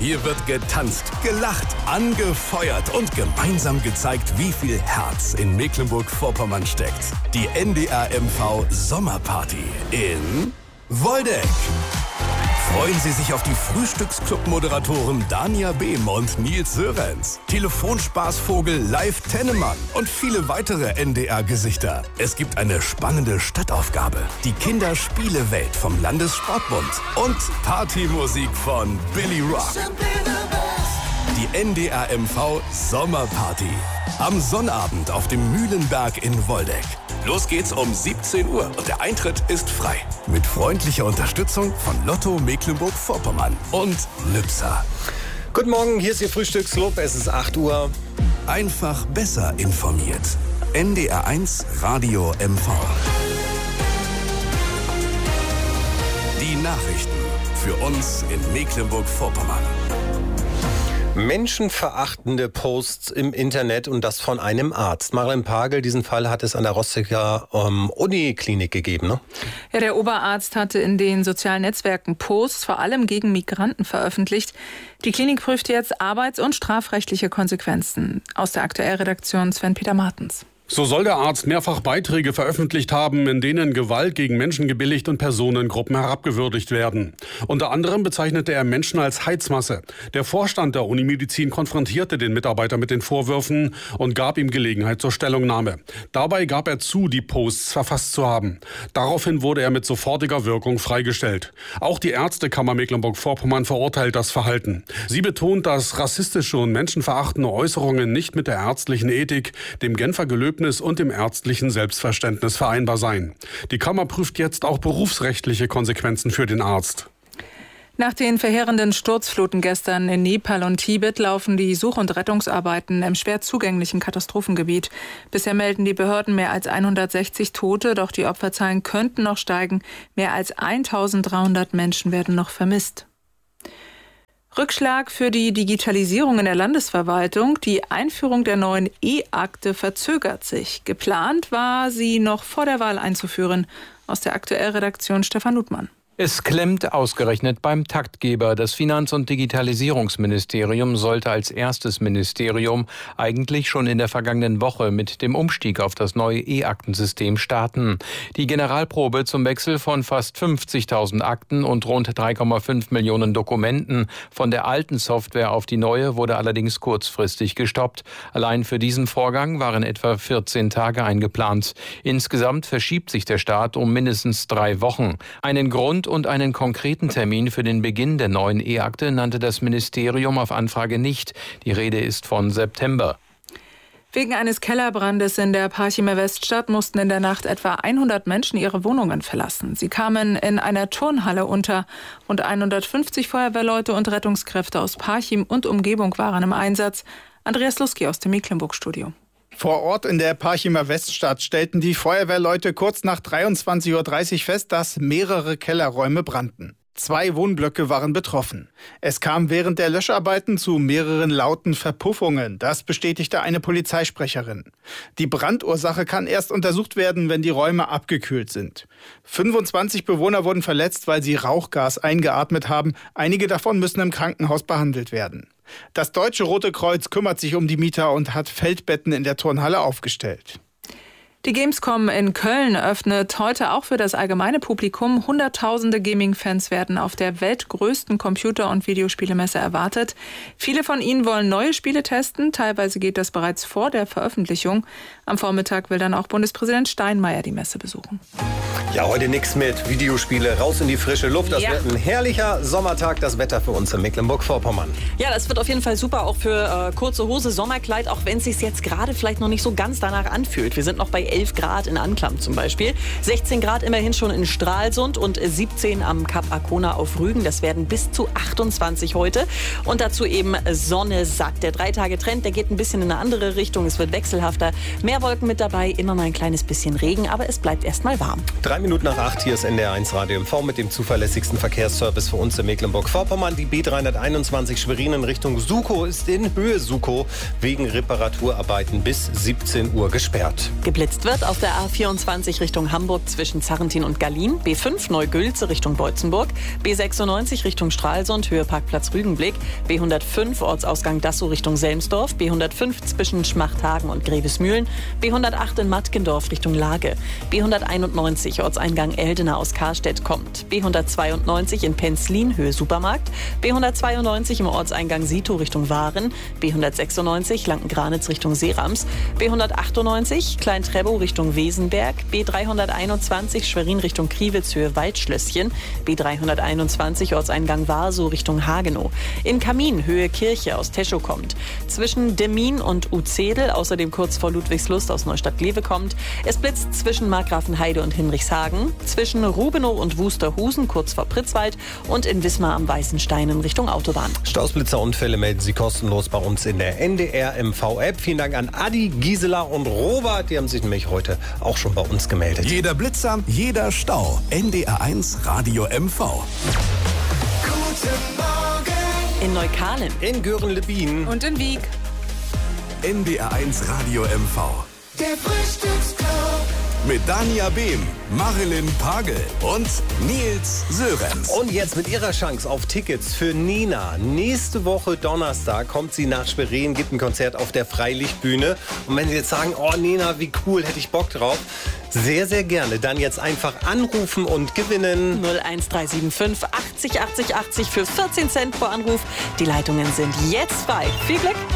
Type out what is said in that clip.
Hier wird getanzt, gelacht, angefeuert und gemeinsam gezeigt, wie viel Herz in Mecklenburg-Vorpommern steckt. Die NDR MV Sommerparty in Woldeck. Freuen Sie sich auf die Frühstücksclub-Moderatoren Dania Behm und Nils Sörenz, Telefonspaßvogel Live Tennemann und viele weitere NDR-Gesichter. Es gibt eine spannende Stadtaufgabe, die Kinderspielewelt vom Landessportbund und Partymusik von Billy Rock. Die NDR MV Sommerparty. Am Sonnabend auf dem Mühlenberg in Woldeck. Los geht's um 17 Uhr und der Eintritt ist frei. Mit freundlicher Unterstützung von Lotto Mecklenburg-Vorpommern und Lübser. Guten Morgen, hier ist Ihr Frühstücksclub. Es ist 8 Uhr. Einfach besser informiert. NDR 1 Radio MV. Die Nachrichten für uns in Mecklenburg-Vorpommern. Menschenverachtende Posts im Internet und das von einem Arzt. Maren Pagel, diesen Fall hat es an der Rostocker Uniklinik gegeben, ne? Ja, der Oberarzt hatte in den sozialen Netzwerken Posts vor allem gegen Migranten veröffentlicht. Die Klinik prüft jetzt arbeits- und strafrechtliche Konsequenzen. Aus der Aktuellredaktion Sven-Peter Martens. So soll der Arzt mehrfach Beiträge veröffentlicht haben, in denen Gewalt gegen Menschen gebilligt und Personengruppen herabgewürdigt werden. Unter anderem bezeichnete er Menschen als Heizmasse. Der Vorstand der Unimedizin konfrontierte den Mitarbeiter mit den Vorwürfen und gab ihm Gelegenheit zur Stellungnahme. Dabei gab er zu, die Posts verfasst zu haben. Daraufhin wurde er mit sofortiger Wirkung freigestellt. Auch die Ärztekammer Mecklenburg-Vorpommern verurteilt das Verhalten. Sie betont, dass rassistische und menschenverachtende Äußerungen nicht mit der ärztlichen Ethik, dem Genfer Gelöbnis und dem ärztlichen Selbstverständnis vereinbar seien. Die Kammer prüft jetzt auch berufsrechtliche Konsequenzen für den Arzt. Nach den verheerenden Sturzfluten gestern in Nepal und Tibet laufen die Such- und Rettungsarbeiten im schwer zugänglichen Katastrophengebiet. Bisher melden die Behörden mehr als 160 Tote, doch die Opferzahlen könnten noch steigen. Mehr als 1300 Menschen werden noch vermisst. Rückschlag für die Digitalisierung in der Landesverwaltung. Die Einführung der neuen E-Akte verzögert sich. Geplant war sie noch vor der Wahl einzuführen. Aus der Aktuellredaktion Stefan Ludmann. Es klemmt ausgerechnet beim Taktgeber. Das Finanz- und Digitalisierungsministerium sollte als erstes Ministerium eigentlich schon in der vergangenen Woche mit dem Umstieg auf das neue E-Aktensystem starten. Die Generalprobe zum Wechsel von fast 50.000 Akten und rund 3,5 Millionen Dokumenten von der alten Software auf die neue wurde allerdings kurzfristig gestoppt. Allein für diesen Vorgang waren etwa 14 Tage eingeplant. Insgesamt verschiebt sich der Start um mindestens 3 Wochen. Einen Grund und einen konkreten Termin für den Beginn der neuen E-Akte nannte das Ministerium auf Anfrage nicht. Die Rede ist von September. Wegen eines Kellerbrandes in der Parchimer Weststadt mussten in der Nacht etwa 100 Menschen ihre Wohnungen verlassen. Sie kamen in einer Turnhalle unter. Rund 150 Feuerwehrleute und Rettungskräfte aus Parchim und Umgebung waren im Einsatz. Andreas Luski aus dem Mecklenburg-Studio. Vor Ort in der Parchimer Weststadt stellten die Feuerwehrleute kurz nach 23:30 Uhr fest, dass mehrere Kellerräume brannten. 2 Wohnblöcke waren betroffen. Es kam während der Löscharbeiten zu mehreren lauten Verpuffungen. Das bestätigte eine Polizeisprecherin. Die Brandursache kann erst untersucht werden, wenn die Räume abgekühlt sind. 25 Bewohner wurden verletzt, weil sie Rauchgas eingeatmet haben. Einige davon müssen im Krankenhaus behandelt werden. Das Deutsche Rote Kreuz kümmert sich um die Mieter und hat Feldbetten in der Turnhalle aufgestellt. Die Gamescom in Köln öffnet heute auch für das allgemeine Publikum. Hunderttausende Gaming-Fans werden auf der weltgrößten Computer- und Videospielemesse erwartet. Viele von ihnen wollen neue Spiele testen. Teilweise geht das bereits vor der Veröffentlichung. Am Vormittag will dann auch Bundespräsident Steinmeier die Messe besuchen. Ja, heute nichts mit Videospiele, raus in die frische Luft. Das wird ein herrlicher Sommertag, das Wetter für uns in Mecklenburg-Vorpommern. Ja, das wird auf jeden Fall super, auch für kurze Hose, Sommerkleid, auch wenn es sich jetzt gerade vielleicht noch nicht so ganz danach anfühlt. Wir sind noch bei 11 Grad in Anklam zum Beispiel, 16 Grad immerhin schon in Stralsund und 17 am Kap Arkona auf Rügen. Das werden bis zu 28 heute. Und dazu eben Sonne satt. Der 3-Tage-Trend, der geht ein bisschen in eine andere Richtung. Es wird wechselhafter. Mehr Wolken mit dabei, immer mal ein kleines bisschen Regen, aber es bleibt erstmal warm. 3 Minuten nach 8, hier ist NDR 1 Radio MV mit dem zuverlässigsten Verkehrsservice für uns in Mecklenburg-Vorpommern. Die B321 Schwerin in Richtung Sukow ist in Höhe Sukow wegen Reparaturarbeiten bis 17 Uhr gesperrt. Geblitzt Verkürzt wird auf der A24 Richtung Hamburg zwischen Zarrentin und Gallien, B5 Neugülze Richtung Beutzenburg, B96 Richtung Stralsund, Höhe Parkplatz Rügenblick, B105 Ortsausgang Dassow Richtung Selmsdorf, B105 zwischen Schmachthagen und Grevesmühlen, B108 in Matkendorf Richtung Lage, B191 Ortseingang Eldena aus Karstedt kommt, B192 in Penzlin Höhe Supermarkt, B192 im Ortseingang Sito Richtung Waren, B196 Lanken-Granitz Richtung Seerams, B198 Klein-Trebow Richtung Wesenberg, B321 Schwerin Richtung Kriwitz Höhe Waldschlösschen, B321 Ortseingang Warsow Richtung Hagenow. In Kamin Höhe Kirche aus Teschow kommt. Zwischen Demmin und Uzedel, außerdem kurz vor Ludwigslust aus Neustadt-Glewe kommt. Es blitzt zwischen Markgrafenheide und Hinrichshagen, zwischen Rubenow und Wusterhusen kurz vor Pritzwald und in Wismar am Weißenstein in Richtung Autobahn. Stausblitzerunfälle melden Sie kostenlos bei uns in der NDR MV-App. Vielen Dank an Adi, Gisela und Robert. Die haben sich nämlich heute auch schon bei uns gemeldet. Jeder Blitzer, jeder Stau. NDR1 Radio MV. Guten Morgen. In Neukalen, In Göhren-Lebien Und in Wieg. NDR1 Radio MV. Der Frühstücksclub. Mit Dania Behm, Marilyn Pagel und Nils Sörenz. Und jetzt mit ihrer Chance auf Tickets für Nina. Nächste Woche Donnerstag kommt sie nach Schwerin, gibt ein Konzert auf der Freilichtbühne. Und wenn Sie jetzt sagen, oh Nina, wie cool, hätte ich Bock drauf. Sehr, sehr gerne. Dann jetzt einfach anrufen und gewinnen. 01375 80 80 80 für 14 Cent pro Anruf. Die Leitungen sind jetzt frei. Viel Glück!